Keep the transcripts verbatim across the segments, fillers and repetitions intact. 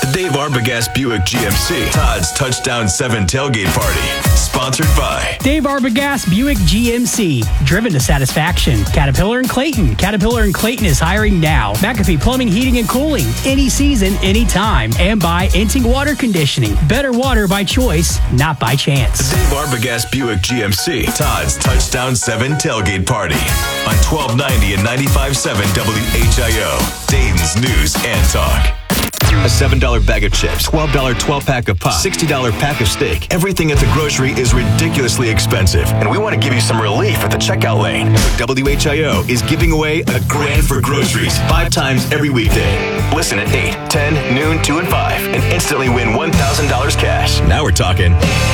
The Dave Arbogast Buick G M C, Todd's Touchdown seven Tailgate Party. Sponsored by Dave Arbogast Buick G M C, driven to satisfaction. Caterpillar and Clayton. Caterpillar and Clayton is hiring now. McAfee Plumbing, Heating, and Cooling. Any season, anytime. And by Inting Water Conditioning. Better water by choice, not by chance. The Dave Arbogast Buick G M C, Todd's Touchdown seven Tailgate Party. On twelve ninety and ninety-five point seven W H I O. Dayton's News and Talk. A seven dollar bag of chips, twelve dollar twelve-pack of pop, sixty dollar pack of steak. Everything at the grocery is ridiculously expensive, and we want to give you some relief at the checkout lane. So W H I O is giving away a grand for groceries five times every weekday. Listen at eight, ten, noon, two, and five, and instantly win one thousand dollars cash. Now we're talking.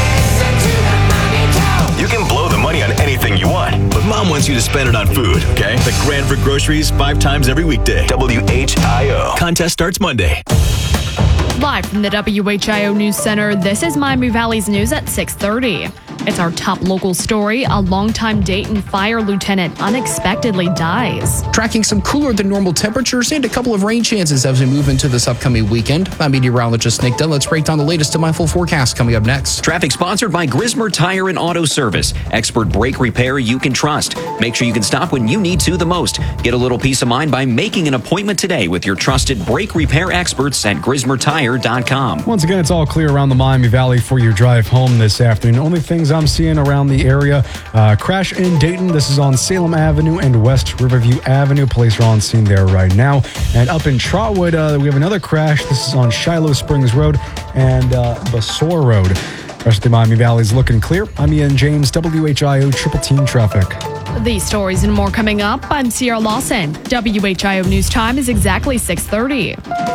You can blow the money on anything you want, but Mom wants you to spend it on food, okay? The grand for groceries five times every weekday. W H I O. Contest starts Monday. Live from the W H I O News Center, this is Miami Valley's News at six thirty. It's our top local story. A longtime Dayton fire lieutenant unexpectedly dies. Tracking some cooler than normal temperatures and a couple of rain chances as we move into this upcoming weekend. I'm meteorologist Nick Dunn. Let's break down the latest in my full forecast coming up next. Traffic sponsored by Grismer Tire and Auto Service. Expert brake repair you can trust. Make sure you can stop when you need to the most. Get a little peace of mind by making an appointment today with your trusted brake repair experts at grismer tire dot com. Once again, it's all clear around the Miami Valley for your drive home this afternoon. Only things I'm seeing around the area. Uh, crash in Dayton. This is on Salem Avenue and West Riverview Avenue. Police are on scene there right now. And up in Trotwood, uh, we have another crash. This is on Shiloh Springs Road and uh, Basore Road. The rest of the Miami Valley is looking clear. I'm Ian James, W H I O Triple Team Traffic. These stories and more coming up. I'm Sierra Lawson. W H I O News Time is exactly six thirty.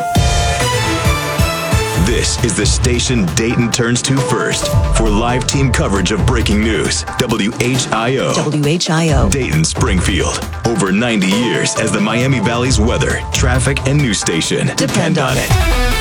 This is the station Dayton turns to first for live team coverage of breaking news. W H I O. W H I O. Dayton, Springfield. Over ninety years as the Miami Valley's weather, traffic, and news station. Depend on it.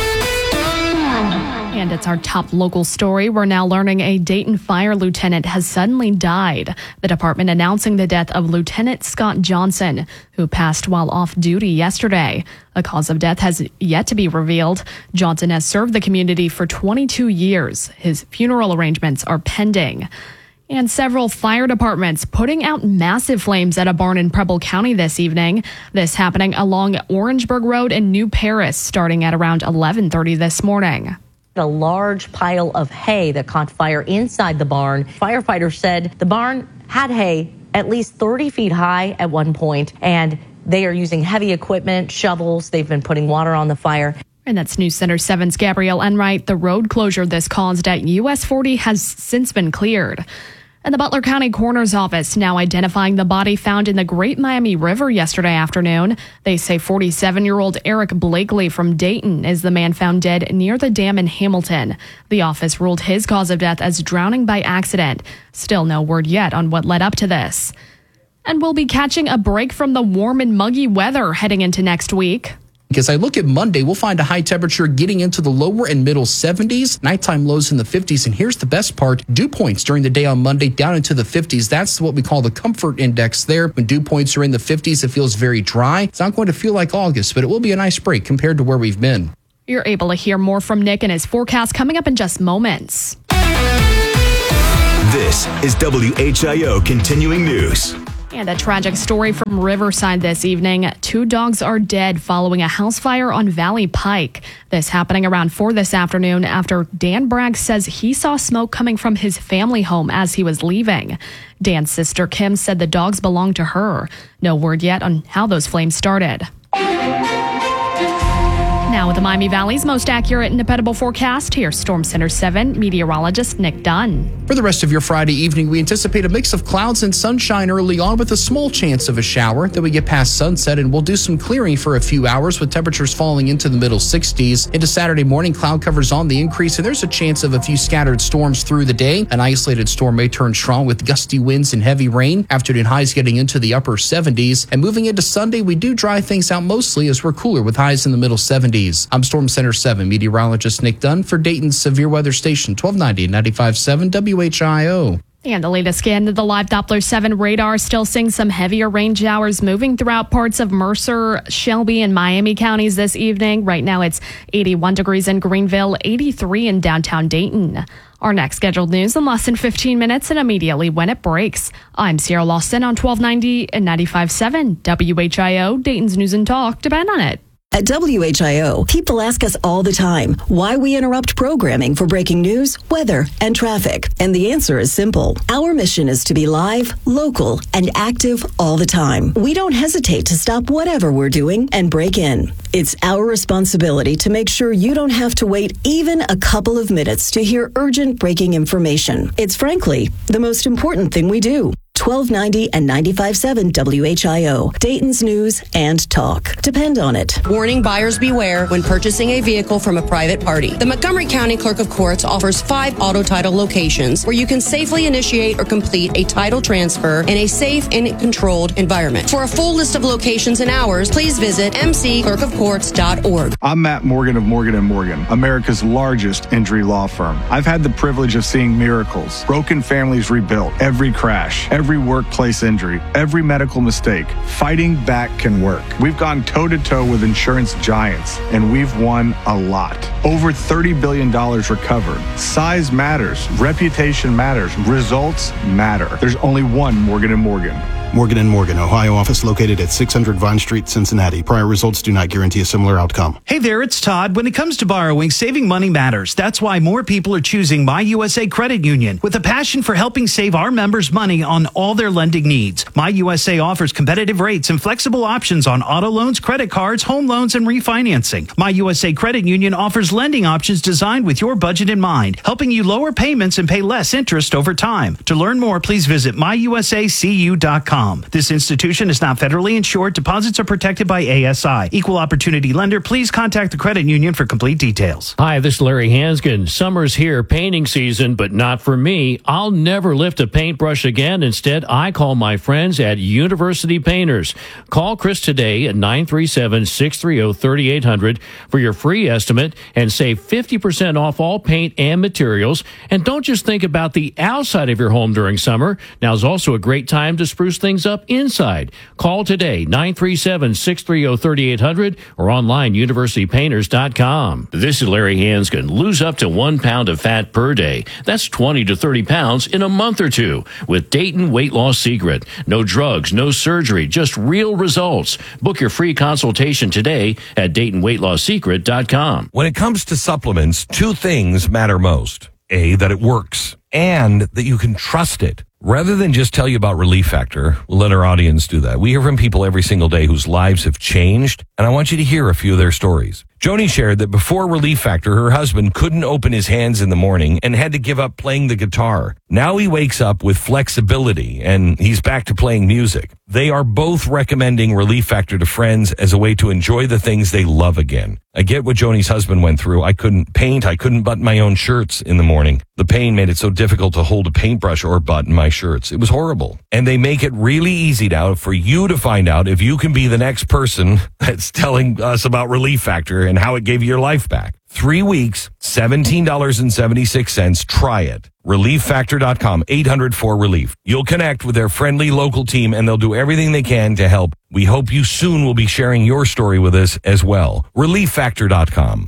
And it's our top local story. We're now learning a Dayton fire lieutenant has suddenly died. The department announcing the death of Lieutenant Scott Johnson, who passed while off duty yesterday. A cause of death has yet to be revealed. Johnson has served the community for twenty-two years. His funeral arrangements are pending. And several fire departments putting out massive flames at a barn in Preble County this evening. This happening along Orangeburg Road in New Paris, starting at around eleven thirty this morning. A large pile of hay that caught fire inside the barn. Firefighters said the barn had hay at least thirty feet high at one point, and they are using heavy equipment, shovels. They've been putting water on the fire. And that's News Center seven's Gabrielle Enright. The road closure this caused at U S forty has since been cleared. And the Butler County Coroner's Office now identifying the body found in the Great Miami River yesterday afternoon. They say forty-seven-year-old Eric Blakely from Dayton is the man found dead near the dam in Hamilton. The office ruled his cause of death as drowning by accident. Still no word yet on what led up to this. And we'll be catching a break from the warm and muggy weather heading into next week. As I look at Monday, we'll find a high temperature getting into the lower and middle seventies, nighttime lows in the fifties. And here's the best part, dew points during the day on Monday down into the fifties. That's what we call the comfort index there. When dew points are in the fifties, it feels very dry. It's not going to feel like August, but it will be a nice break compared to where we've been. You're able to hear more from Nick and his forecast coming up in just moments. This is W H I O Continuing News. And a tragic story from Riverside this evening. Two dogs are dead following a house fire on Valley Pike. This happening around four this afternoon after Dan Bragg says he saw smoke coming from his family home as he was leaving. Dan's sister Kim said the dogs belonged to her. No word yet on how those flames started. Now with the Miami Valley's most accurate and dependable forecast, here's Storm Center seven meteorologist Nick Dunn. For the rest of your Friday evening, we anticipate a mix of clouds and sunshine early on with a small chance of a shower. Then we get past sunset and we'll do some clearing for a few hours with temperatures falling into the middle sixties. Into Saturday morning, cloud covers on the increase and there's a chance of a few scattered storms through the day. An isolated storm may turn strong with gusty winds and heavy rain. Afternoon highs getting into the upper seventies. And moving into Sunday, we do dry things out mostly as we're cooler with highs in the middle seventies. I'm Storm Center seven meteorologist Nick Dunn for Dayton's Severe Weather Station, twelve ninety and ninety-five point seven W H I O. And the latest scan of the live Doppler seven radar still seeing some heavier rain showers moving throughout parts of Mercer, Shelby, and Miami counties this evening. Right now it's eighty-one degrees in Greenville, eighty-three in downtown Dayton. Our next scheduled news in less than fifteen minutes and immediately when it breaks. I'm Sierra Lawson on twelve ninety and ninety-five point seven W H I O, Dayton's News and Talk. Depend on it. At W H I O, people ask us all the time why we interrupt programming for breaking news, weather, and traffic. And the answer is simple. Our mission is to be live, local, and active all the time. We don't hesitate to stop whatever we're doing and break in. It's our responsibility to make sure you don't have to wait even a couple of minutes to hear urgent breaking information. It's frankly the most important thing we do. twelve ninety and ninety-five point seven W H I O, Dayton's News and Talk. Depend on it. Warning buyers beware when purchasing a vehicle from a private party. The Montgomery County Clerk of Courts offers five auto title locations where you can safely initiate or complete a title transfer in a safe and controlled environment. For a full list of locations and hours, please visit m c clerk of courts dot org. I'm Matt Morgan of Morgan and Morgan, America's largest injury law firm. I've had the privilege of seeing miracles, broken families rebuilt, every crash, every Every workplace injury, every medical mistake. Fighting back can work. We've gone toe-to-toe with insurance giants, and we've won a lot. Over thirty billion dollars recovered. Size matters. Reputation matters. Results matter. There's only one Morgan and Morgan. Morgan and Morgan, Ohio office located at six hundred Vine Street, Cincinnati. Prior results do not guarantee a similar outcome. Hey there, it's Todd. When it comes to borrowing, saving money matters. That's why more people are choosing My U S A Credit Union with a passion for helping save our members money on all their lending needs. My U S A offers competitive rates and flexible options on auto loans, credit cards, home loans, and refinancing. My U S A Credit Union offers lending options designed with your budget in mind, helping you lower payments and pay less interest over time. To learn more, please visit my u s a c u dot com. This institution is not federally insured. Deposits are protected by A S I. Equal opportunity lender. Please contact the credit union for complete details. Hi, this is Larry Hanskin. Summer's here, painting season, but not for me. I'll never lift a paintbrush again. Instead, I call my friends at University Painters. Call Chris today at nine three seven, six three zero, three eight zero zero for your free estimate and save fifty percent off all paint and materials. And don't just think about the outside of your home during summer. Now's also a great time to spruce things up inside. Call today, nine three seven, six three zero, three eight zero zero or online, university painters dot com. This is Larry Hanskin. Lose up to one pound of fat per day. That's twenty to thirty pounds in a month or two with Dayton Weight Loss Secret. No drugs, no surgery, just real results. Book your free consultation today at dayton weight loss secret dot com. When it comes to supplements, two things matter most. A, that it works, and that you can trust it. Rather than just tell you about Relief Factor, we'll let our audience do that. We hear from people every single day whose lives have changed, and I want you to hear a few of their stories. Joni shared that before Relief Factor, her husband couldn't open his hands in the morning and had to give up playing the guitar. Now he wakes up with flexibility, and he's back to playing music. They are both recommending Relief Factor to friends as a way to enjoy the things they love again. I get what Joni's husband went through. I couldn't paint. I couldn't button my own shirts in the morning. The pain made it so difficult to hold a paintbrush or button my shirts. It was horrible. And they make it really easy now for you to find out if you can be the next person that's telling us about Relief Factor and how it gave you your life back. Three weeks, seventeen dollars and seventy-six cents. Try it. relief factor dot com, eight hundred four relief. You'll connect with their friendly local team and they'll do everything they can to help. We hope you soon will be sharing your story with us as well. relief factor dot com.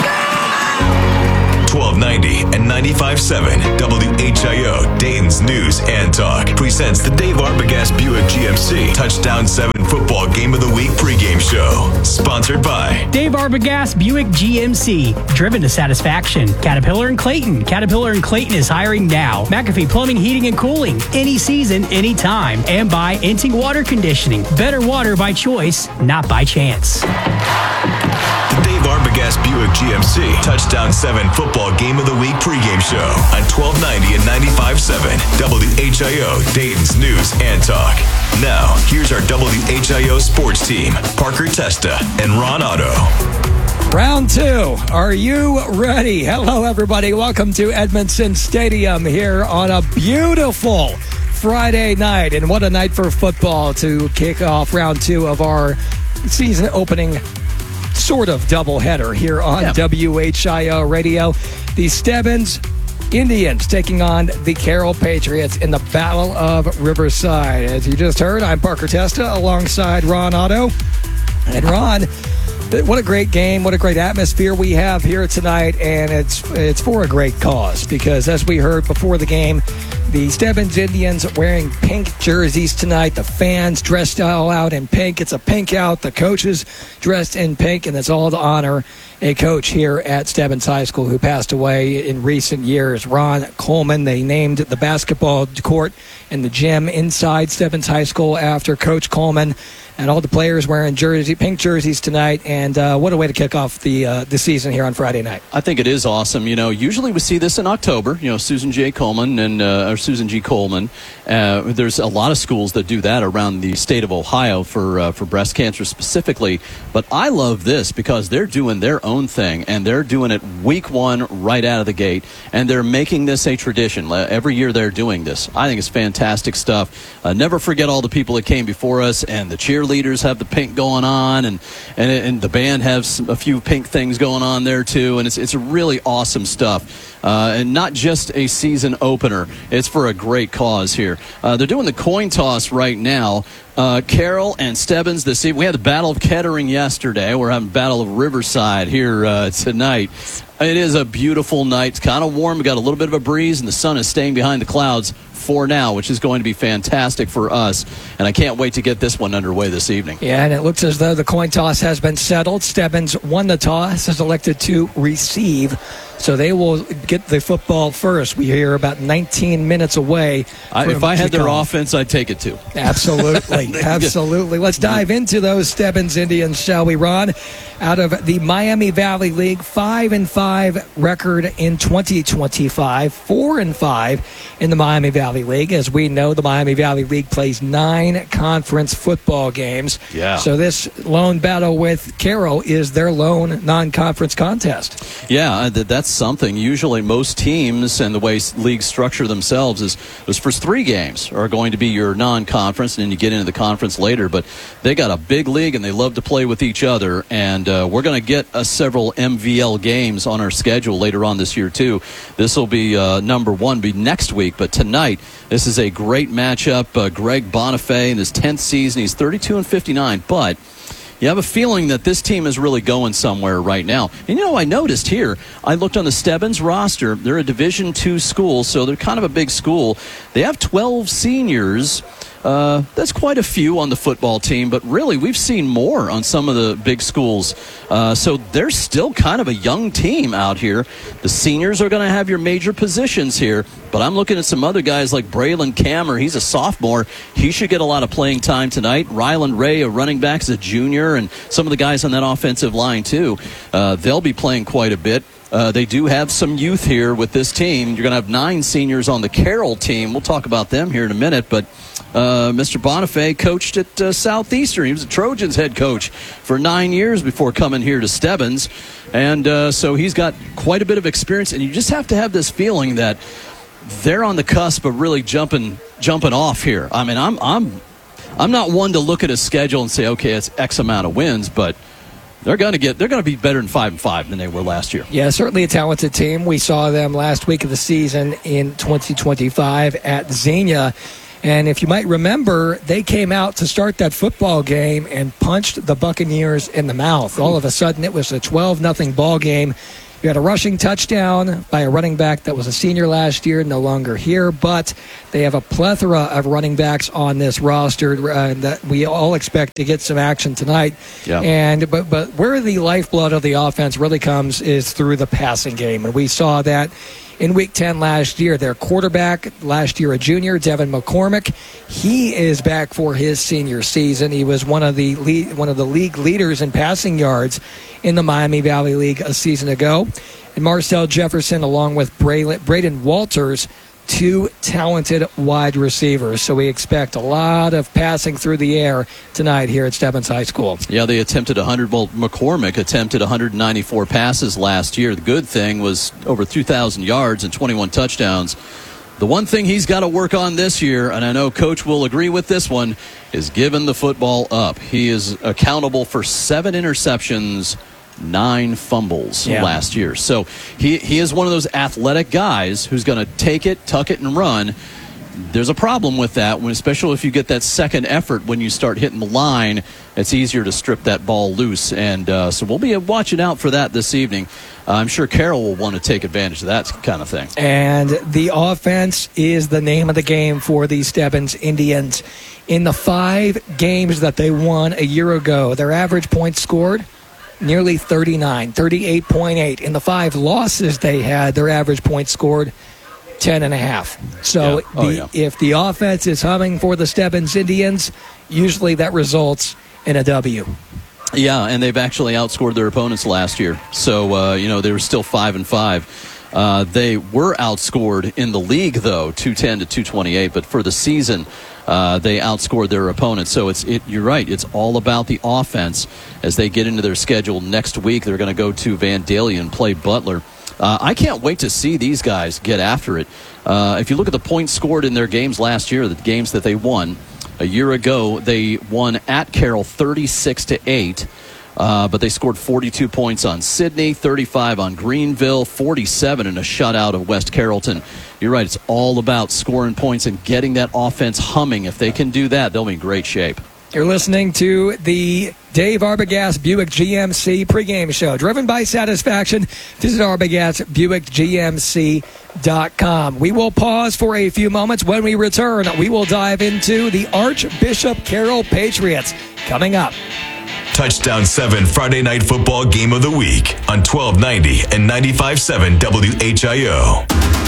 twelve ninety and ninety-five point seven W H I O, Dayton's News and Talk, presents the Dave Arbogast Buick G M C Touchdown seven Football Game of the Week pregame show. Sponsored by Dave Arbogast Buick G M C, driven to satisfaction. Caterpillar and Clayton. Caterpillar and Clayton is hiring now. McAfee Plumbing, Heating, and Cooling. Any season, anytime. And by Inting Water Conditioning. Better water by choice, not by chance. The Dave Arbogast Buick G M C Touchdown seven Football Game of the Week pregame show on twelve ninety and ninety-five point seven W H I O, Dayton's News and Talk. Now, here's our W H I O sports team, Parker Testa and Ron Otto. Round two. Are you ready? Hello, everybody. Welcome to Edmondson Stadium here on a beautiful Friday night. And what a night for football to kick off round two of our season opening sort of doubleheader here on yeah. W H I O Radio. The Stebbins Indians taking on the Carroll Patriots in the Battle of Riverside. As you just heard, I'm Parker Testa alongside Ron Otto. And Ron, what a great game, what a great atmosphere we have here tonight, and it's it's for a great cause because as we heard before the game, the Stebbins Indians wearing pink jerseys tonight. The fans dressed all out in pink. It's a pink out. The coaches dressed in pink, and it's all to honor a coach here at Stebbins High School who passed away in recent years, Ron Coleman. They named the basketball court and the gym inside Stebbins High School after Coach Coleman. And all the players wearing jersey, pink jerseys tonight. And uh, what a way to kick off the uh, the season here on Friday night. I think it is awesome. You know, usually we see this in October. You know, Susan J. Coleman and uh, or Susan G. Coleman. Uh, there's a lot of schools that do that around the state of Ohio for uh, for breast cancer specifically. But I love this because they're doing their own thing, and they're doing it week one right out of the gate, and they're making this a tradition. Every year they're doing this. I think it's fantastic stuff. Uh, never forget all the people that came before us, and the cheerleaders have the pink going on, and and, and the band has a few pink things going on there too, and it's it's really awesome stuff. Uh, and not just a season opener. It's for a great cause here. Uh, they're doing the coin toss right now. Uh, Carroll and Stebbins this evening. We had the Battle of Kettering yesterday. We're having Battle of Riverside here uh, tonight. It is a beautiful night. It's kind of warm. We got a little bit of a breeze, and the sun is staying behind the clouds for now, which is going to be fantastic for us. And I can't wait to get this one underway this evening. Yeah, and it looks as though the coin toss has been settled. Stebbins won the toss, is elected to receive. So they will get the football first. We hear about nineteen minutes away. I, if I had their offense, I'd take it too. Absolutely. Absolutely. Let's dive into those Stebbins Indians, shall we, Ron? Out of the Miami Valley League, five and five record in twenty twenty-five, four and five in the Miami Valley League. As we know, the Miami Valley League plays nine conference football games. Yeah. So this lone battle with Carroll is their lone non-conference contest. Yeah, that's something. Usually most teams and the way leagues structure themselves is those first three games are going to be your non-conference, and then you get into the conference later. But they got a big league, and they love to play with each other. And uh, we're going to get uh, several M V L games on our schedule later on this year, too. This will be uh, number one, be next week. But tonight, this is a great matchup. Uh, Greg Bonifay in his tenth season. He's thirty-two and fifty-nine, but you have a feeling that this team is really going somewhere right now. And, you know, I noticed here, I looked on the Stebbins roster. They're a Division two school, so they're kind of a big school. They have twelve seniors. Uh, that's quite a few on the football team, but really we've seen more on some of the big schools. Uh, so they're still kind of a young team out here. The seniors are going to have your major positions here, but I'm looking at some other guys like Braylon Kammer. He's a sophomore. He should get a lot of playing time tonight. Ryland Ray, a running back, is a junior, and some of the guys on that offensive line too. Uh, they'll be playing quite a bit. Uh, they do have some youth here with this team. You're going to have nine seniors on the Carroll team. We'll talk about them here in a minute. But uh, Mister Bonifay coached at uh, Southeastern. He was a Trojans head coach for nine years before coming here to Stebbins. And uh, so he's got quite a bit of experience. And you just have to have this feeling that they're on the cusp of really jumping jumping off here. I mean, I'm I'm I'm not one to look at a schedule and say, okay, it's X amount of wins, but They're going to get. They're going to be better than five and five than they were last year. Yeah, certainly a talented team. We saw them last week of the season in twenty twenty-five at Xenia, and if you might remember, they came out to start that football game and punched the Buccaneers in the mouth. All of a sudden, it was a twelve nothing ball game. You had a rushing touchdown by a running back that was a senior last year, no longer here, but they have a plethora of running backs on this roster uh, that we all expect to get some action tonight. Yeah. And but but where the lifeblood of the offense really comes is through the passing game, and we saw that in Week ten last year. Their quarterback, last year a junior, Devin McCormick, he is back for his senior season. He was one of the lead, one of the league leaders in passing yards in the Miami Valley League a season ago. And Marcel Jefferson, along with Braden Walters, two talented wide receivers. So we expect a lot of passing through the air tonight here at Stebbins High School. Yeah, they attempted one hundred. Well, McCormick attempted one hundred ninety-four passes last year. The good thing was over two thousand yards and twenty-one touchdowns. The one thing he's got to work on this year, and I know Coach will agree with this one, is giving the football up. He is accountable for seven interceptions nine fumbles Yeah. last year. So he, he is one of those athletic guys who's going to take it, tuck it, and run. There's a problem with that, when, especially if you get that second effort when you start hitting the line. It's easier to strip that ball loose. And uh, so we'll be watching out for that this evening. Uh, I'm sure Carroll will want to take advantage of that kind of thing. And the offense is the name of the game for the Stebbins Indians. In the five games that they won a year ago, their average points scored, nearly thirty-nine, thirty-eight point eight. In the five losses they had, their average points scored, ten and a half. So Yeah. Oh, the, yeah. if the offense is humming for the Stebbins Indians, usually that results in a W. Yeah, and they've actually outscored their opponents last year. So, uh, you know, they were still five and five. Uh, they were outscored in the league, though, two ten to two twenty-eight. But for the season, uh, they outscored their opponents. So it's it. You're right. It's all about the offense. As they get into their schedule next week, they're going to go to Vandalia and play Butler. Uh, I can't wait to see these guys get after it. Uh, if you look at the points scored in their games last year, the games that they won, a year ago they won at Carroll thirty-six to eight, uh, but they scored forty-two points on Sydney, thirty-five on Greenville, forty-seven in a shutout of West Carrollton. You're right, it's all about scoring points and getting that offense humming. If they can do that, they'll be in great shape. You're listening to the Dave Arbogast Buick G M C pregame show, driven by satisfaction. Visit Arbogast Buick G M C dot com. We will pause for a few moments. When we return, we will dive into the Archbishop Carroll Patriots coming up. Touchdown seven Friday Night Football Game of the Week on twelve ninety and ninety-five point seven W H I O.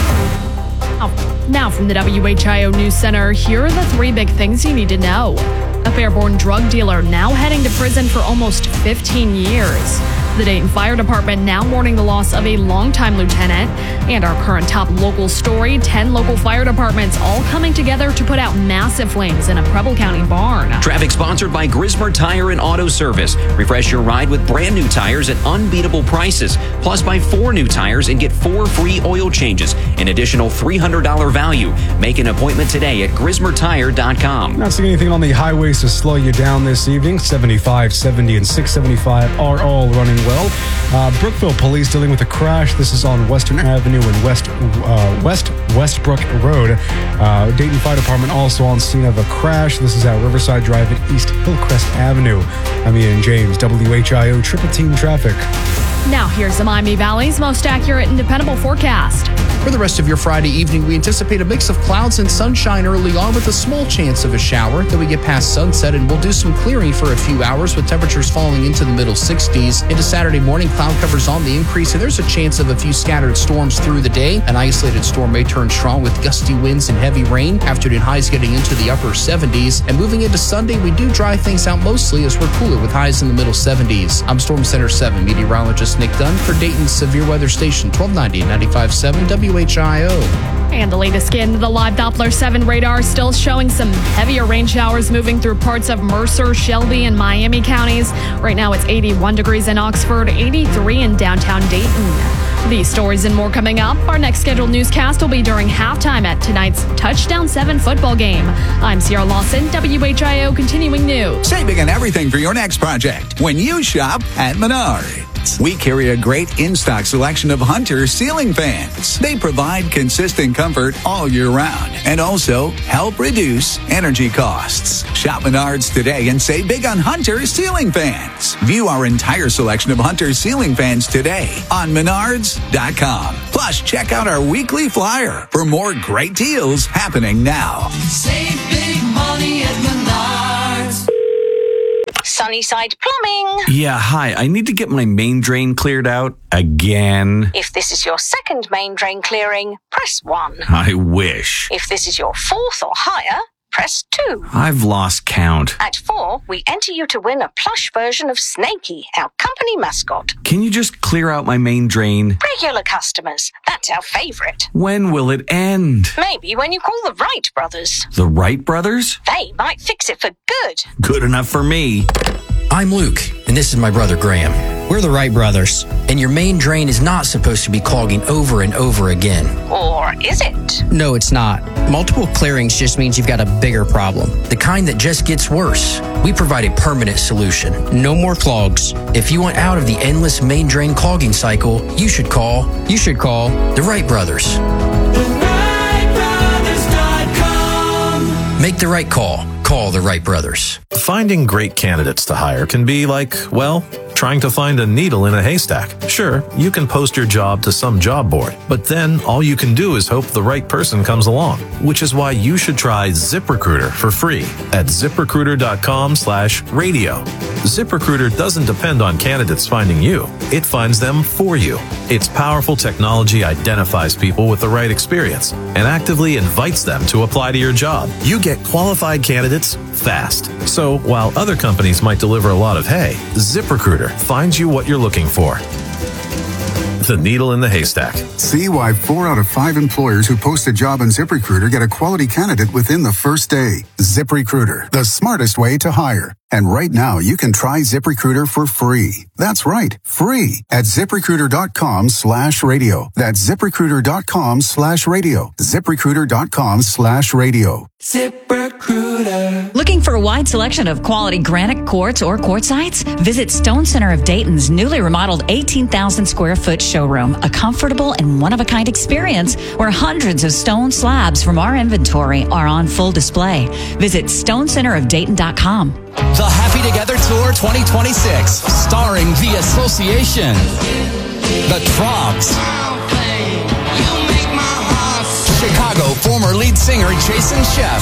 Now from the W H I O News Center, here are the three big things you need to know. A Fairborn drug dealer now heading to prison for almost fifteen years. The Dayton Fire Department now mourning the loss of a longtime lieutenant. And our current top local story, ten local fire departments all coming together to put out massive flames in a Preble County barn. Traffic sponsored by Grismer Tire and Auto Service. Refresh your ride with brand new tires at unbeatable prices. Plus, buy four new tires and get four free oil changes. An additional three hundred dollars value. Make an appointment today at grismer tire dot com. Not seeing anything on the highways to slow you down this evening. seventy-five, seventy, and six seventy-five are all running well. Uh, Brookville Police dealing with a crash. This is on Western Avenue and West uh, West Westbrook Road. Uh, Dayton Fire Department also on scene of a crash. This is at Riverside Drive and East Hillcrest Avenue. I'm Ian James, W H I O Triple Team Traffic. Now here's the Miami Valley's most accurate and dependable forecast. For the rest of your Friday evening, we anticipate a mix of clouds and sunshine early on with a small chance of a shower. Then we get past sunset and we'll do some clearing for a few hours with temperatures falling into the middle sixties. Into Saturday morning, cloud covers on the increase and there's a chance of a few scattered storms through the day. An isolated storm may turn strong with gusty winds and heavy rain. Afternoon highs getting into the upper seventies. And moving into Sunday, we do dry things out mostly as we're cooler with highs in the middle seventies. I'm Storm Center seven meteorologist Nick Dunn for Dayton's Severe Weather Station twelve ninety and ninety-five point seven W H I O. And the latest scan, the live Doppler seven radar still showing some heavier rain showers moving through parts of Mercer, Shelby, and Miami counties. Right now it's eighty-one degrees in Oxford, eighty-three in downtown Dayton. These stories and more coming up. Our next scheduled newscast will be during halftime at tonight's Touchdown seven football game. I'm Sierra Lawson, W H I O Continuing News. Saving on everything for your next project when you shop at Menards. We carry a great in-stock selection of Hunter ceiling fans. They provide consistent comfort all year round and also help reduce energy costs. Shop Menards today and save big on Hunter ceiling fans. View our entire selection of Hunter ceiling fans today on menards dot com. Plus, check out our weekly flyer for more great deals happening now. Save big money at Menards. Sunnyside Plumbing. Yeah, hi. I need to get my main drain cleared out again. If this is your second main drain clearing, press one. I wish. If this is your fourth or higher, press two. I've lost count. At four, we enter you to win a plush version of Snakey, our company mascot. Can you just clear out my main drain? Regular customers, that's our favorite. When will it end? Maybe when you call the Wright brothers. The Wright brothers? They might fix it for good. Good enough for me. I'm Luke, and this is my brother Graham. We're the Wright brothers, and your main drain is not supposed to be clogging over and over again. Or is it? No, it's not. Multiple clearings just means you've got a bigger problem, the kind that just gets worse. We provide a permanent solution. No more clogs. If you want out of the endless main drain clogging cycle, you should call, you should call the Wright brothers. the wright brothers dot com. Make the right call. Call the Wright brothers. Finding great candidates to hire can be like, well, trying to find a needle in a haystack. Sure, you can post your job to some job board, but then all you can do is hope the right person comes along, which is why you should try ZipRecruiter for free at ZipRecruiter.com slash radio. ZipRecruiter doesn't depend on candidates finding you. It finds them for you. Its powerful technology identifies people with the right experience and actively invites them to apply to your job. You get qualified candidates fast. So while other companies might deliver a lot of hay, ZipRecruiter finds you what you're looking for. The needle in the haystack. See why four out of five employers who post a job on ZipRecruiter get a quality candidate within the first day. ZipRecruiter, the smartest way to hire. And right now, you can try ZipRecruiter for free. That's right, free at ZipRecruiter.com slash radio. That's ZipRecruiter.com slash radio. ZipRecruiter.com slash radio. ZipRecruiter. Looking for a wide selection of quality granite quartz or quartzites? Visit Stone Center of Dayton's newly remodeled eighteen thousand square foot showroom, a comfortable and one-of-a-kind experience where hundreds of stone slabs from our inventory are on full display. Visit stone center of dayton dot com. The Happy Together Tour twenty twenty-six, starring The Association, The Troggs, Chicago former lead singer Jason Sheff,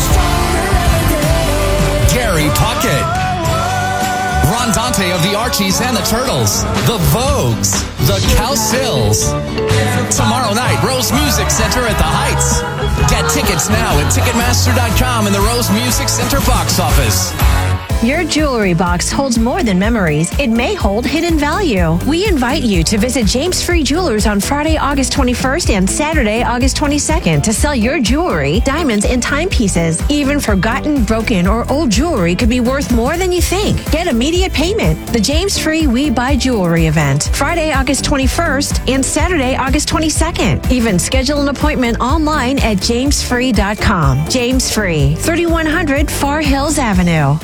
Gary Puckett, Ron Dante of the Archies and the Turtles, The Vogues, The Cowsills. Tomorrow night, Rose Music Center at the Heights. Get tickets now at Ticketmaster dot com and the Rose Music Center box office. Your jewelry box holds more than memories. It may hold hidden value. We invite you to visit James Free Jewelers on Friday, August twenty-first and Saturday, August twenty-second to sell your jewelry, diamonds, and timepieces. Even forgotten, broken, or old jewelry could be worth more than you think. Get immediate payment. The James Free We Buy Jewelry event, Friday, August twenty-first and Saturday, August twenty-second. Even schedule an appointment online at james free dot com. James Free, thirty-one hundred Far Hills Avenue.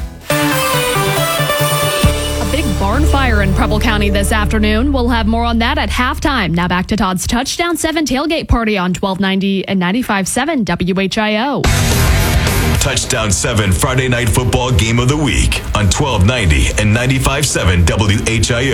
A big barn fire in Preble County this afternoon. We'll have more on that at halftime. Now back to Todd's Touchdown seven tailgate party on twelve ninety and ninety-five point seven W H I O. Touchdown seven Friday Night Football Game of the Week on twelve ninety and ninety-five point seven W H I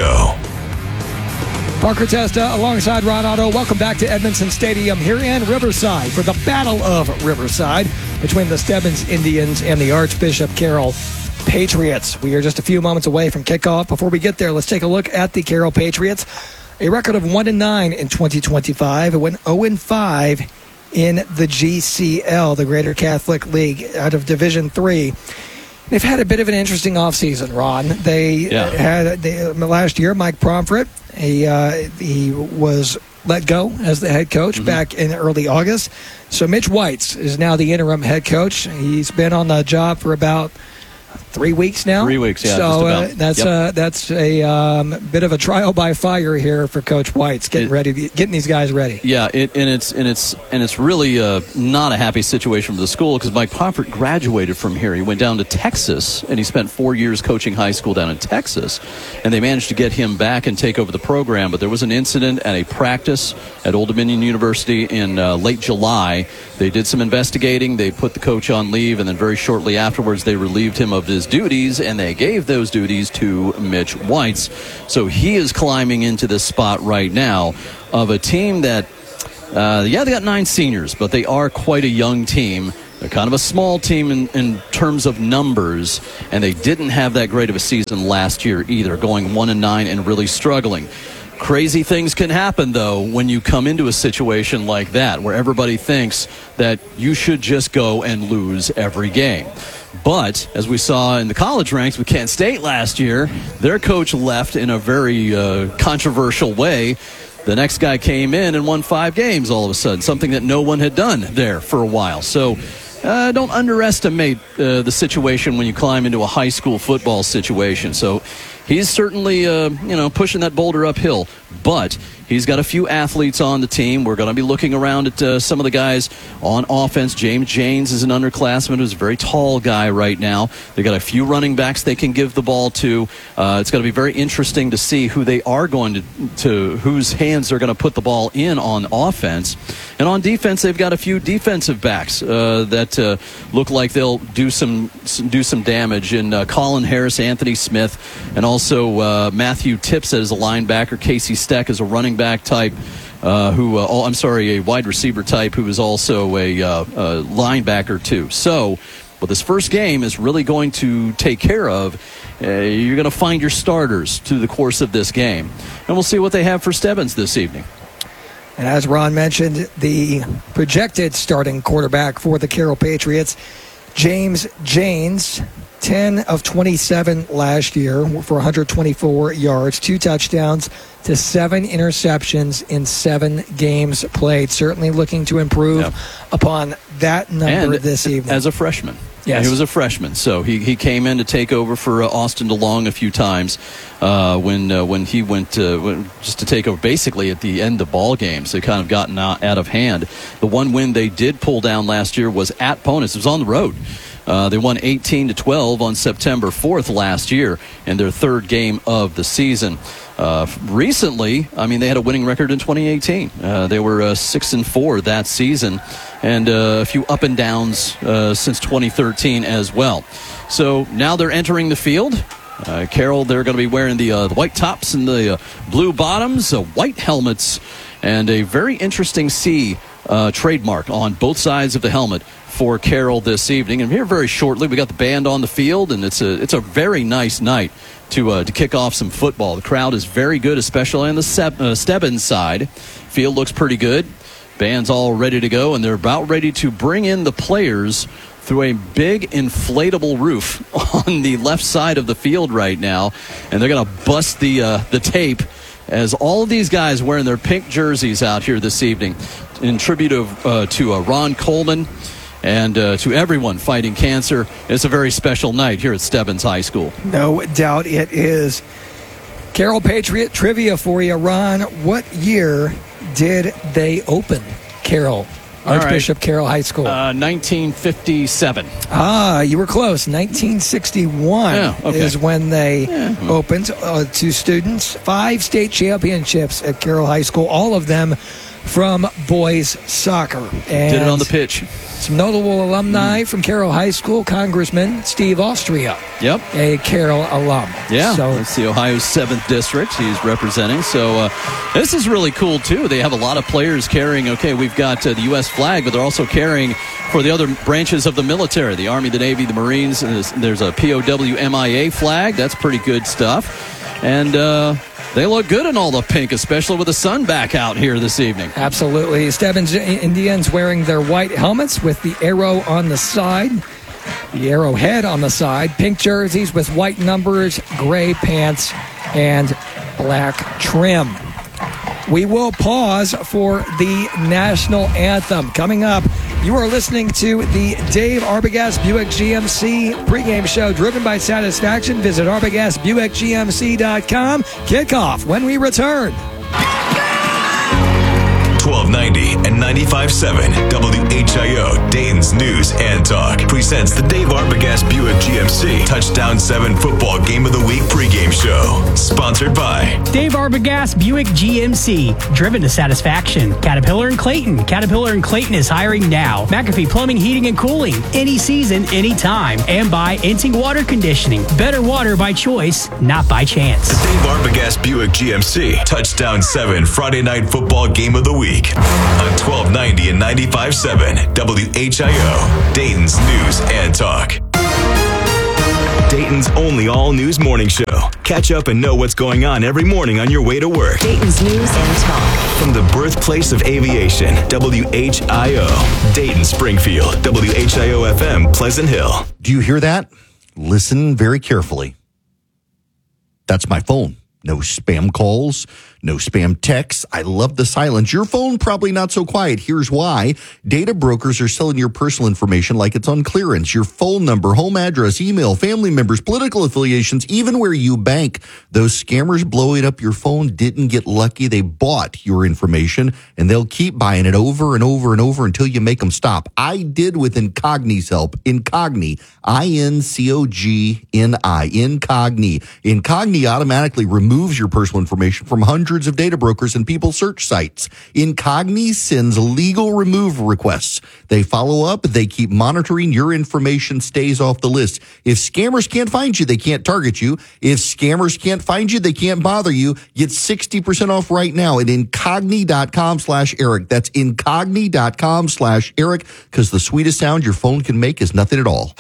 O. Parker Testa alongside Ron Otto. Welcome back to Edmondson Stadium here in Riverside for the Battle of Riverside between the Stebbins Indians and the Archbishop Carroll Patriots. We are just a few moments away from kickoff. Before we get there, let's take a look at the Carroll Patriots. A record of one and nine in twenty twenty-five. It went oh and five in the G C L, the Greater Catholic League, out of Division three. They've had a bit of an interesting offseason, Ron. They yeah. had they, last year, Mike Pomfret, he, uh, he was let go as the head coach mm-hmm. back in early August. So Mitch Whites is now the interim head coach. He's been on the job for about Three weeks now. Three weeks, yeah. So uh, that's yep. uh, that's a um, bit of a trial by fire here for Coach White's getting it, ready, getting these guys ready. Yeah, it, and it's and it's and it's really uh, not a happy situation for the school because Mike Pomfret graduated from here. He went down to Texas and he spent four years coaching high school down in Texas, and they managed to get him back and take over the program. But there was an incident at a practice at Old Dominion University in uh, late July. They did some investigating. They put the coach on leave, and then very shortly afterwards, they relieved him of his duties, and they gave those duties to Mitch Whites. So he is climbing into this spot right now of a team that, uh, yeah, they got nine seniors, but they are quite a young team. They're kind of a small team in, in terms of numbers, and they didn't have that great of a season last year either, going one and nine and really struggling. Crazy things can happen, though, when you come into a situation like that, where everybody thinks that you should just go and lose every game. But, as we saw in the college ranks with Kent State last year, their coach left in a very uh, controversial way. The next guy came in and won five games all of a sudden, something that no one had done there for a while. So, Uh, don't underestimate uh, the situation when you climb into a high school football situation. So he's certainly, uh, you know, pushing that boulder uphill. But he's got a few athletes on the team. We're going to be looking around at uh, some of the guys on offense. James Janes is an underclassman who's a very tall guy right now. They got a few running backs they can give the ball to. Uh, it's going to be very interesting to see who they are going to, to whose hands they're going to put the ball in on offense. And on defense, they've got a few defensive backs uh, that uh, look like they'll do some, some do some damage. And uh, Colin Harris, Anthony Smith, and also uh, Matthew Tippset as a linebacker, Casey Steck as a running back type. Uh, who? Uh, oh, I'm sorry, a wide receiver type who is also a, uh, a linebacker too. So, what this first game is really going to take care of, uh, you're going to find your starters through the course of this game, and we'll see what they have for Stebbins this evening. And as Ron mentioned, the projected starting quarterback for the Carroll Patriots, James Janes, ten of twenty-seven last year for one hundred twenty-four yards, two touchdowns to seven interceptions in seven games played. Certainly looking to improve yep. upon that number and this evening. As a freshman. Yes. He was a freshman, so he, he came in to take over for uh, Austin DeLong a few times uh, when uh, when he went uh, when, just to take over basically at the end of ball games. They kind of gotten out, out of hand. The one win they did pull down last year was at Ponus. It was on the road. Uh, they won eighteen to twelve on September fourth last year in their third game of the season. Uh, recently, I mean, they had a winning record in twenty eighteen. Uh, they were uh, six and four that season, and uh, a few up and downs uh, since twenty thirteen as well. So now they're entering the field. Uh, Carroll, they're going to be wearing the, uh, the white tops and the uh, blue bottoms, uh, white helmets, and a very interesting C uh, trademark on both sides of the helmet for Carroll this evening. And here very shortly, we got the band on the field, and it's a it's a very nice night to uh, to kick off some football. The crowd is very good, especially on the Seb, uh, Stebbins side. Field looks pretty good. Band's all ready to go, and they're about ready to bring in the players through a big inflatable roof on the left side of the field right now, and they're going to bust the uh, the tape as all of these guys wearing their pink jerseys out here this evening in tribute of, uh, to uh, Ron Coleman and uh, to everyone fighting cancer. It's a very special night here at Stebbins High School. No doubt it is. Carroll Patriot trivia for you, Ron. What year did they open Carroll? Archbishop right. Carroll High School. Uh, nineteen fifty-seven. Ah, you were close. nineteen sixty-one yeah, okay. is when they yeah. opened uh, to students. Five state championships at Carroll High School, all of them from boys soccer. And did it on the pitch. Some notable alumni mm. from Carroll High School. Congressman Steve Austria. Yep. A Carroll alum. Yeah. So it's the Ohio seventh District he's representing. So uh, this is really cool, too. They have a lot of players carrying, okay, we've got uh, the U S flag, but they're also carrying for the other branches of the military, the Army, the Navy, the Marines. And there's, there's a P O W M I A flag. That's pretty good stuff. And uh, they look good in all the pink, especially with the sun back out here this evening. Absolutely. Stebbins Indians wearing their white helmets with the arrow on the side, the arrowhead on the side, pink jerseys with white numbers, gray pants, and black trim. We will pause for the national anthem. Coming up, you are listening to the Dave Arbogast Buick G M C pregame show driven by Satisfaction. Visit arbogast buick g m c dot com. Kickoff when we return. twelve ninety and ninety-five point seven W H I O Dayton's News and Talk presents the Dave Arbogast Buick G M C Touchdown seven Football Game of the Week pregame show. Sponsored by Dave Arbogast Buick G M C, driven to satisfaction. Caterpillar and Clayton. Caterpillar and Clayton is hiring now. McAfee Plumbing, Heating, and Cooling. Any season, anytime. And by Inting Water Conditioning. Better water by choice, not by chance. The Dave Arbogast Buick G M C Touchdown seven Friday Night Football Game of the Week on twelve ninety and ninety-five point seven W H I O Dayton's News and Talk. Dayton's only all-news morning show. Catch up and know what's going on every morning on your way to work. Dayton's News and Talk. From the birthplace of aviation, W H I O, Dayton, Springfield, W H I O F M, Pleasant Hill. Do you hear that? Listen very carefully. That's my phone. No spam calls, No spam texts. I love the silence. Your phone probably not so quiet. Here's why. Data brokers are selling your personal information like it's on clearance. Your phone number, home address, email, family members, political affiliations, even where you bank. Those scammers blowing up your phone didn't get lucky. They bought your information, and they'll keep buying it over and over and over until you make them stop. I did with Incogni's help. Incogni, I N C O G N I, Incogni. Incogni automatically removes your personal information from hundreds of data brokers and people search sites. Incogni sends legal remove requests. They follow up. They keep monitoring. Your information stays off the list. If scammers can't find you, they can't target you. If scammers can't find you, they can't bother you. Get sixty percent off right now at incogni.com slash Eric. That's incogni.com slash Eric, because the sweetest sound your phone can make is nothing at all.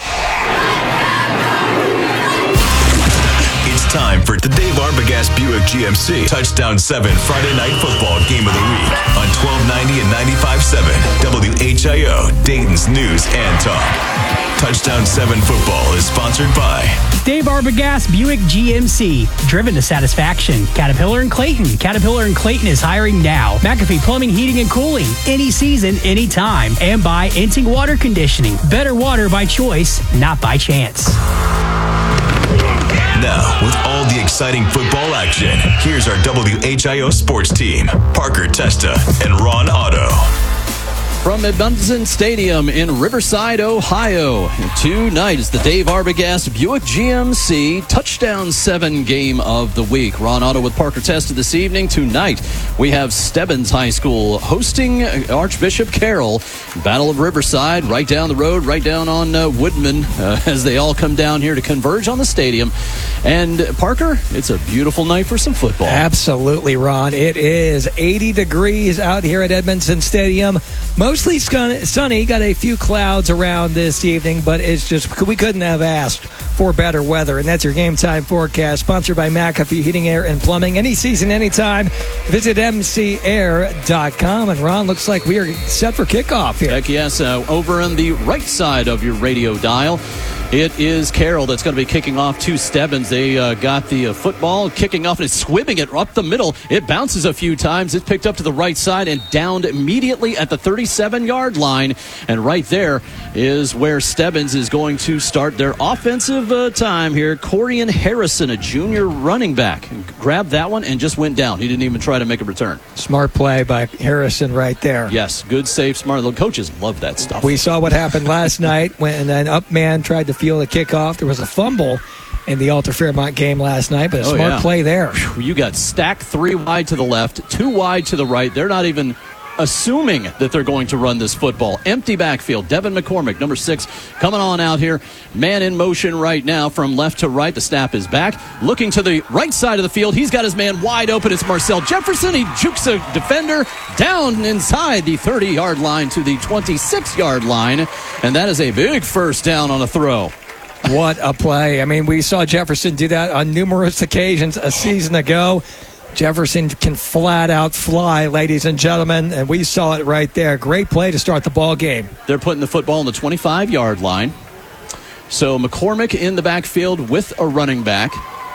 It's time for the Dave Arbogast Buick G M C Touchdown seven Friday Night Football Game of the Week on twelve ninety and ninety-five point seven W H I O, Dayton's News and Talk. Touchdown seven Football is sponsored by Dave Arbogast Buick G M C, driven to satisfaction. Caterpillar and Clayton. Caterpillar and Clayton is hiring now. McAfee Plumbing, Heating, and Cooling. Any season, anytime. And by Enting Water Conditioning. Better water by choice, not by chance. Now, with all the exciting football action, here's our W H I O sports team, Parker Testa and Ron Otto. From Edmondson Stadium in Riverside, Ohio, tonight is the Dave Arbogast Buick G M C Touchdown seven Game of the Week. Ron Otto with Parker Testa this evening. Tonight, we have Stebbins High School hosting Archbishop Carroll. Battle of Riverside, right down the road, right down on uh, Woodman, uh, as they all come down here to converge on the stadium. And, Parker, it's a beautiful night for some football. Absolutely, Ron. It is eighty degrees out here at Edmondson Stadium. Mostly sunny, got a few clouds around this evening, but it's just, we couldn't have asked for better weather. And that's your Game Time forecast, sponsored by McAfee Heating, Air, and Plumbing. Any season, anytime. Visit M C air dot com. And Ron, looks like we are set for kickoff here. Heck yes, uh, over on the right side of your radio dial, it is Carroll that's going to be kicking off to Stebbins. They uh, got the uh, football kicking off and it's swimming it up the middle. It bounces a few times. It's picked up to the right side and downed immediately at the thirty-seven-yard line. And right there is where Stebbins is going to start their offensive uh, time here. Corian Harrison, a junior running back, grabbed that one and just went down. He didn't even try to make a return. Smart play by Harrison right there. Yes, good save, smart. The coaches love that stuff. We saw what happened last night when an up man tried to field a kickoff. There was a fumble in the Alta Fairmont game last night, but a oh, smart yeah. play there. You got stacked three wide to the left, two wide to the right. They're not even assuming that they're going to run this football. Empty backfield. Devin McCormick, number six, coming on out here. Man in motion right now from left to right. The snap is back. Looking to the right side of the field. He's got his man wide open. It's Marcel Jefferson. He jukes a defender down inside the thirty-yard line to the twenty-six-yard line. And that is a big first down on a throw. What a play. I mean, we saw Jefferson do that on numerous occasions a season ago. Jefferson can flat out fly, ladies and gentlemen, and we saw it right there. Great play to start the ball game. They're putting the football on the twenty-five-yard line. So McCormick in the backfield with a running back.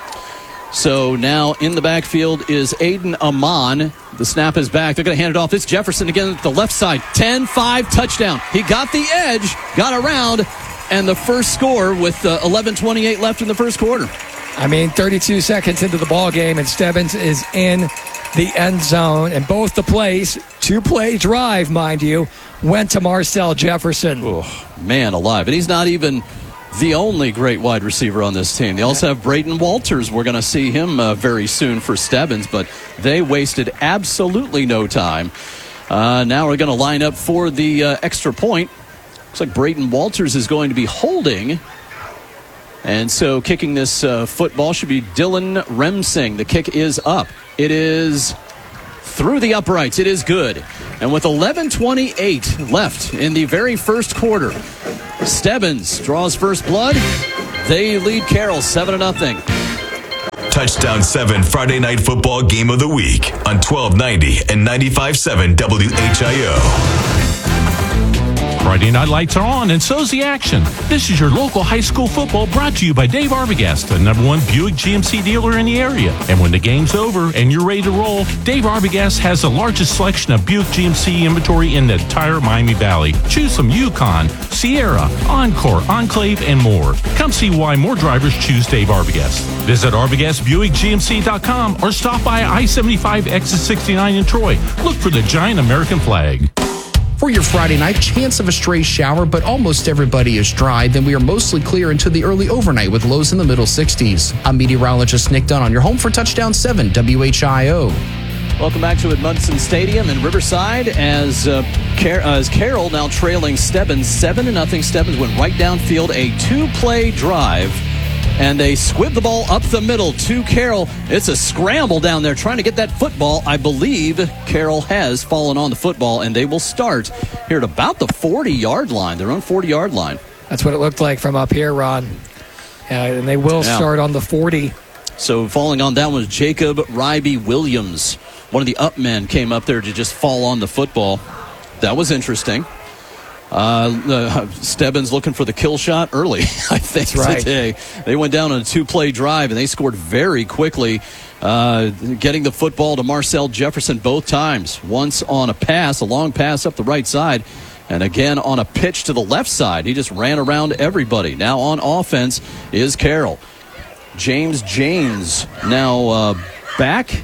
So now in the backfield is Aiden Amon. The snap is back. They're going to hand it off. It's Jefferson again at the left side. ten five touchdown. He got the edge, got around, and the first score with uh, eleven twenty-eight left in the first quarter. I mean, thirty-two seconds into the ball game, and Stebbins is in the end zone. And both the plays, two-play drive, mind you, went to Marcel Jefferson. Oh, man alive. And he's not even the only great wide receiver on this team. They also have Braden Walters. We're going to see him uh, very soon for Stebbins, but they wasted absolutely no time. Uh, now we're going to line up for the uh, extra point. Looks like Braden Walters is going to be holding. And so kicking this uh, football should be Dylan Remsing. The kick is up. It is through the uprights. It is good. And with eleven twenty-eight left in the very first quarter, Stebbins draws first blood. They lead Carroll seven to nothing. Touchdown seven Friday Night Football Game of the Week on twelve ninety and ninety-five point seven W H I O. Friday night lights are on, and so's the action. This is your local high school football brought to you by Dave Arbogast, the number one Buick G M C dealer in the area. And when the game's over and you're ready to roll, Dave Arbogast has the largest selection of Buick G M C inventory in the entire Miami Valley. Choose from Yukon, Sierra, Encore, Enclave, and more. Come see why more drivers choose Dave Arbogast. Visit Arbogast Buick G M C dot com or stop by I seventy-five exit sixty-nine in Troy. Look for the giant American flag. For your Friday night, chance of a stray shower, but almost everybody is dry. Then we are mostly clear into the early overnight with lows in the middle sixties. I'm meteorologist Nick Dunn on your home for Touchdown seven W H I O. Welcome back to Edmundson Stadium in Riverside as uh, Car- uh, as Carroll now trailing Stebbins seven to nothing. Stebbins went right downfield, a two-play drive. And they squib the ball up the middle to Carroll. It's a scramble down there trying to get that football. I believe Carroll has fallen on the football, and they will start here at about the forty-yard line, their own forty-yard line. That's what it looked like from up here, Ron. Uh, and they will Yeah. start on the forty. So falling on that was Jacob Ryby Williams. One of the up men came up there to just fall on the football. That was interesting. Uh, uh, Stebbins looking for the kill shot early, I think, That's right. today. They went down on a two-play drive, and they scored very quickly, uh, getting the football to Marcel Jefferson both times. Once on a pass, a long pass up the right side, and again on a pitch to the left side. He just ran around everybody. Now on offense is Carroll. James James now uh, back.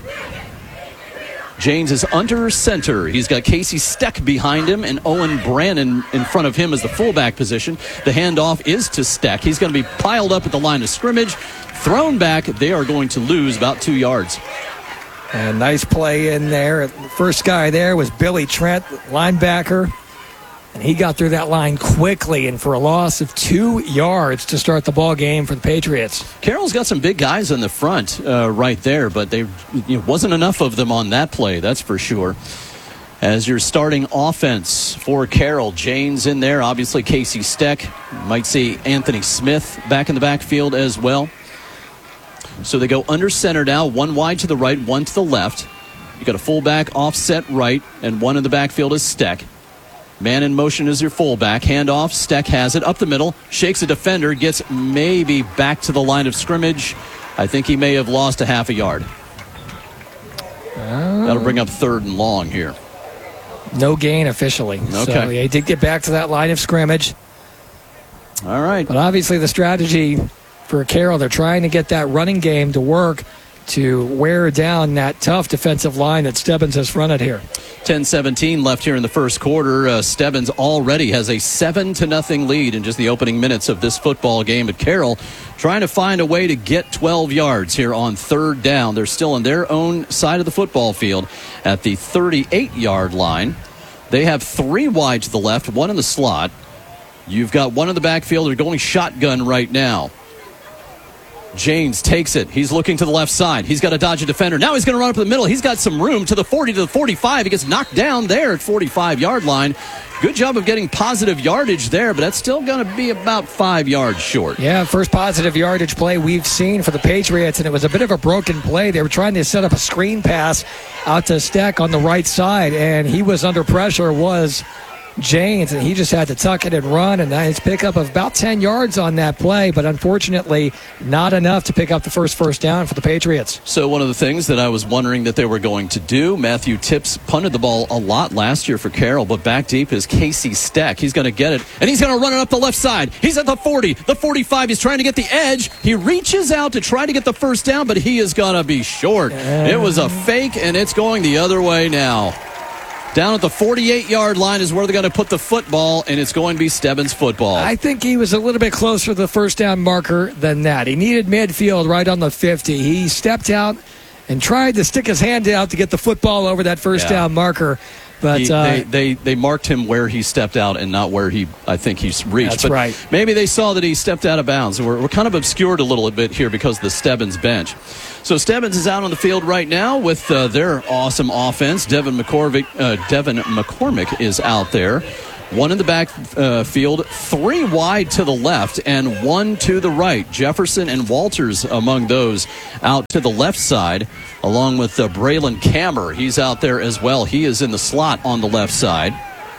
James is under center. He's got Casey Steck behind him and Owen Brannon in front of him as the fullback position. The handoff is to Steck. He's going to be piled up at the line of scrimmage, thrown back. They are going to lose about two yards. And nice play in there. The first guy there was Billy Trent, linebacker. And he got through that line quickly and for a loss of two yards to start the ball game for the Patriots. Carroll's got some big guys in the front uh, right there, but there you know, wasn't enough of them on that play, that's for sure. As your starting offense for Carroll, James in there, obviously Casey Steck. Might see Anthony Smith back in the backfield as well. So they go under center now, one wide to the right, one to the left. You got a fullback offset right, and one in the backfield is Steck. Man in motion is your fullback. Handoff. Steck has it up the middle. Shakes a defender. Gets maybe back to the line of scrimmage. I think he may have lost a half a yard. Oh. That'll bring up third and long here. No gain officially. Okay. So he did get back to that line of scrimmage. All right. But obviously the strategy for Carroll, they're trying to get that running game to work to wear down that tough defensive line that Stebbins has fronted here. ten seventeen left here in the first quarter. Uh, Stebbins already has a seven to nothing lead in just the opening minutes of this football game. But Carroll trying to find a way to get twelve yards here on third down. They're still on their own side of the football field at the thirty-eight-yard line. They have three wide to the left, one in the slot. You've got one in the backfield. They're going shotgun right now. James takes it. He's looking to the left side. He's got to dodge a defender. Now he's going to run up the middle. He's got some room to the forty, to the forty-five. He gets knocked down there at forty-five-yard line. Good job of getting positive yardage there, but that's still going to be about five yards short. Yeah, first positive yardage play we've seen for the Patriots, and it was a bit of a broken play. They were trying to set up a screen pass out to Steck on the right side, and he was under pressure, was James, and he just had to tuck it and run, and his pickup of about ten yards on that play, but unfortunately not enough to pick up the first first down for the Patriots. So one of the things that I was wondering that they were going to do, Matthew Tipps punted the ball a lot last year for Carroll, but back deep is Casey Steck. He's going to get it, and he's going to run it up the left side. He's at the forty, the forty-five. He's trying to get the edge. He reaches out to try to get the first down, but he is going to be short. Yeah. It was a fake, and it's going the other way now. Down at the forty-eight-yard line is where they're going to put the football, and it's going to be Stebbins football. I think he was a little bit closer to the first down marker than that. He needed midfield right on the fifty. He stepped out and tried to stick his hand out to get the football over that first Yeah. down marker. But He- uh, they, they they marked him where he stepped out and not where he I think he's reached. That's but right. Maybe they saw that he stepped out of bounds. We're, we're kind of obscured a little bit here because of the Stebbins bench. So Stebbins is out on the field right now with uh, their awesome offense. Devin McCormick, uh, Devin McCormick is out there. One in the back uh, field, three wide to the left, and one to the right. Jefferson and Walters among those out to the left side, along with uh, Braylon Kammer. He's out there as well. He is in the slot on the left side.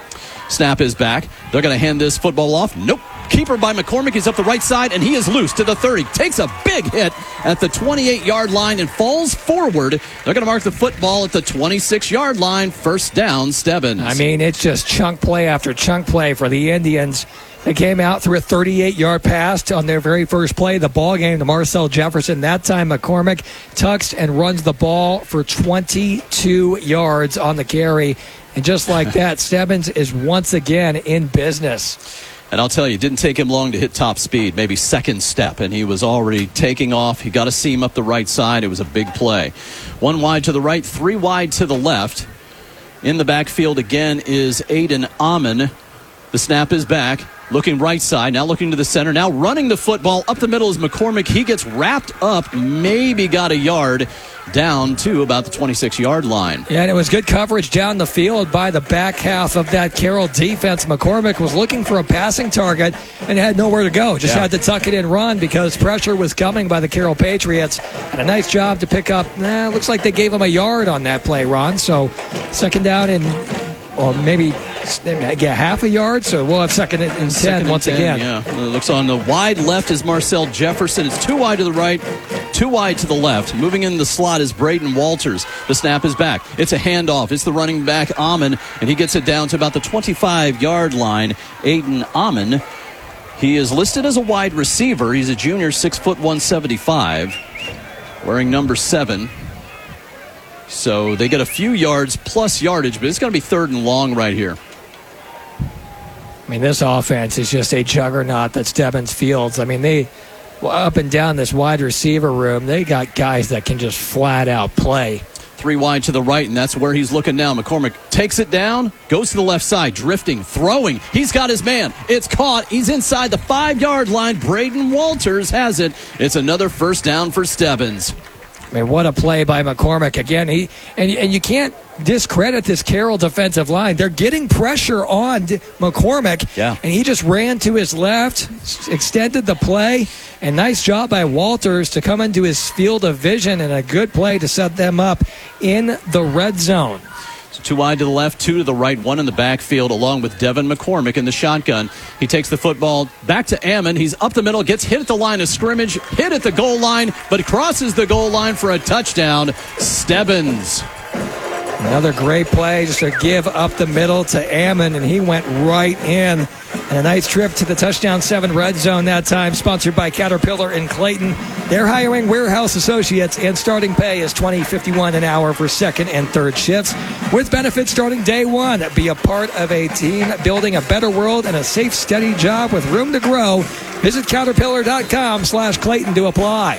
Snap is back. They're going to hand this football off. Nope. Keeper by McCormick. He's up the right side, and he is loose to the thirty. Takes a big hit at the twenty-eight-yard line and falls forward. They're going to mark the football at the twenty-six-yard line. First down, Stebbins. I mean, it's just chunk play after chunk play for the Indians. They came out through a thirty-eight-yard pass on their very first play of the ball game to Marcel Jefferson. That time, McCormick tucks and runs the ball for twenty-two yards on the carry. And just like that, Stebbins is once again in business. And I'll tell you, it didn't take him long to hit top speed, maybe second step, and he was already taking off. He got a seam up the right side. It was a big play. One wide to the right, three wide to the left. In the backfield again is Aiden Amon. The snap is back. Looking right side, now looking to the center, now running the football. Up the middle is McCormick. He gets wrapped up, maybe got a yard, down to about the twenty-six-yard line. Yeah, and it was good coverage down the field by the back half of that Carroll defense. McCormick was looking for a passing target and had nowhere to go. Just yeah. had to tuck it and run because pressure was coming by the Carroll Patriots. And a nice job to pick up. Eh, looks like they gave him a yard on that play, Ron. So second down and, or maybe get half a yard, so we'll have second and ten second once and ten, again. Yeah, it looks on the wide left is Marcel Jefferson. It's two wide to the right, two wide to the left. Moving in the slot is Braden Walters. The snap is back. It's a handoff. It's the running back Amon, and he gets it down to about the twenty-five-yard line. Aiden Amon. He is listed as a wide receiver. He's a junior, six foot one seventy-five, wearing number seven. So they get a few yards plus yardage, but it's going to be third and long right here. I mean, this offense is just a juggernaut that Stebbins fields. I mean, they up and down this wide receiver room, they got guys that can just flat out play. Three wide to the right, and that's where he's looking now. McCormick takes it down, goes to the left side, drifting, throwing. He's got his man. It's caught. He's inside the five-yard line. Braden Walters has it. It's another first down for Stebbins. I mean, what a play by McCormick. Again, he and, and you can't discredit this Carroll defensive line. They're getting pressure on D- McCormick, yeah. and he just ran to his left, s- extended the play, and nice job by Walters to come into his field of vision, and a good play to set them up in the red zone. So two wide to the left, two to the right, one in the backfield, along with Devin McCormick in the shotgun. He takes the football back to Ammon. He's up the middle, gets hit at the line of scrimmage, hit at the goal line, but crosses the goal line for a touchdown. Stebbins. Another great play just to give up the middle to Ammon, and he went right in. And a nice trip to the touchdown seven red zone that time, sponsored by Caterpillar in Clayton. They're hiring warehouse associates, and starting pay is twenty dollars and fifty-one cents an hour for second and third shifts, with benefits starting day one. Be a part of a team building a better world and a safe, steady job with room to grow. Visit caterpillar.com slash Clayton to apply.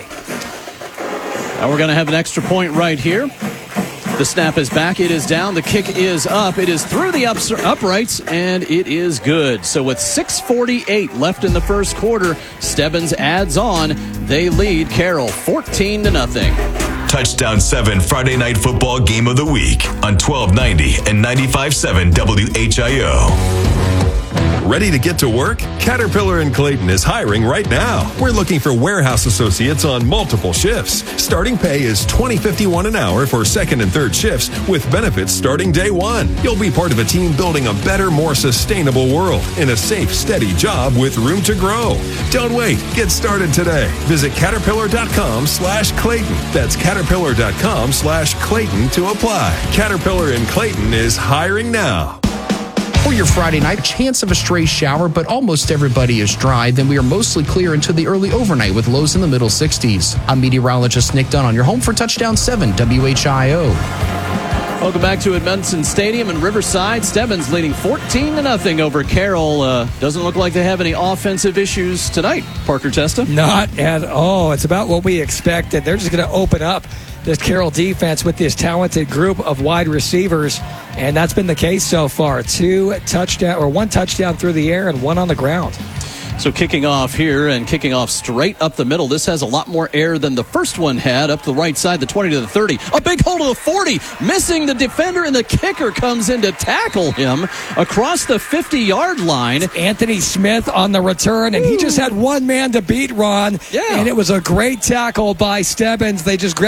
Now we're going to have an extra point right here. The snap is back. It is down. The kick is up. It is through the ups- uprights, and it is good. So with six forty-eight left in the first quarter, Stebbins adds on. They lead Carroll fourteen to nothing. Touchdown seven Friday Night Football Game of the Week on twelve ninety and ninety-five point seven W H I O. Ready to get to work? Caterpillar in Clayton is hiring right now. We're looking for warehouse associates on multiple shifts. Starting pay is twenty dollars and fifty-one cents an hour for second and third shifts, with benefits starting day one. You'll be part of a team building a better, more sustainable world in a safe, steady job with room to grow. Don't wait. Get started today. Visit caterpillar.com slash Clayton. That's caterpillar.com slash Clayton to apply. Caterpillar in Clayton is hiring now. For your Friday night, chance of a stray shower, but almost everybody is dry. Then we are mostly clear into the early overnight with lows in the middle sixties. I'm meteorologist Nick Dunn on your home for Touchdown seven W H I O. Welcome back to Edmondson Stadium in Riverside. Stebbins leading fourteen to nothing over Carroll. Uh, doesn't look like they have any offensive issues tonight, Parker Testa. Not at all. It's about what we expected. They're just going to open up this Carroll defense with this talented group of wide receivers, and that's been the case so far. Two touchdown or one touchdown through the air and one on the ground. So kicking off here and kicking off straight up the middle. This has a lot more air than the first one had. Up the right side, the twenty to the thirty. A big hole to the forty. Missing the defender, and the kicker comes in to tackle him across the fifty-yard line. Anthony Smith on the return, and Ooh. He just had one man to beat, Ron. Yeah. And it was a great tackle by Stebbins. They just grabbed